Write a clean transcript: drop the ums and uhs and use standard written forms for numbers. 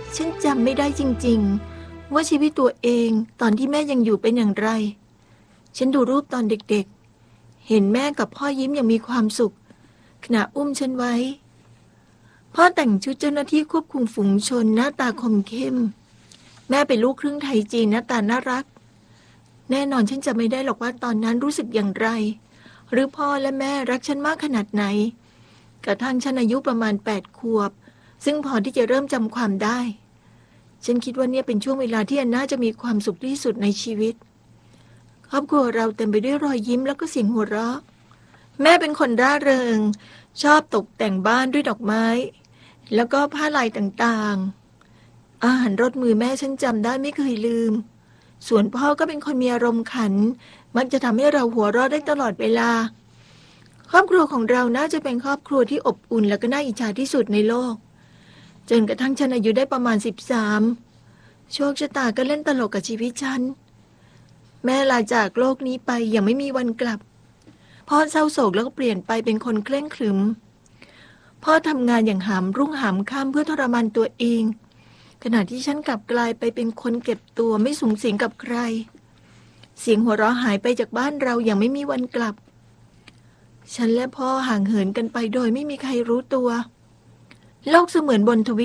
ฉันจำไม่ได้จริงๆว่าชีวิตตัวเองตอนที่แม่ยังอยู่เป็นอย่างไรฉันดูรูปตอนเด็กๆเห็นแม่กับพ่อยิ้มอย่างมีความสุขขณะอุ้มฉันไว้พ่อแต่งชุดเจ้าหน้าที่ควบคุมฝูงชนหน้าตาคมเข้มแม่เป็นลูกครึ่งไทยจีนหน้าตาน่ารักแน่นอนฉันจะไม่ได้หรอกว่าตอนนั้นรู้สึกอย่างไรหรือพ่อและแม่รักฉันมากขนาดไหนกระทั่งฉันอายุประมาณ8 ขวบซึ่งพอที่จะเริ่มจำความได้ฉันคิดว่าเนี่ยเป็นช่วงเวลาที่อันน่าจะมีความสุขที่สุดในชีวิตครอบครัวเราเต็มไปด้วยรอยยิ้มแล้วก็เสียงหัวเราะแม่เป็นคนร่าเริงชอบตกแต่งบ้านด้วยดอกไม้แล้วก็ผ้าลายต่างๆอาหารรสมือแม่ฉันจำได้ไม่เคยลืมส่วนพ่อก็เป็นคนมีอารมณ์ขันมักจะทำให้เราหัวเราะได้ตลอดเวลาครอบครัวของเราน่าจะเป็นครอบครัวที่อบอุ่นและก็น่าอิจฉาที่สุดในโลกจนกระทั่งฉันอายุได้ประมาณ13โชคชะตาก็เล่นตลกกับชีวิตฉันแม่ลาจากโลกนี้ไปอย่างไม่มีวันกลับพ่อเศร้าโศกแล้วก็เปลี่ยนไปเป็นคนเคร่งขรึมพ่อทำงานอย่างหามรุ่งหามค่ำเพื่อทรมานตัวเองขณะที่ฉันกลับกลายไปเป็นคนเก็บตัวไม่สุงสิงกับใครเสียงหัวเราะหายไปจากบ้านเราอย่างไม่มีวันกลับฉันและพ่อห่างเหินกันไปโดยไม่มีใครรู้ตัวโลกเสมือนบนทวี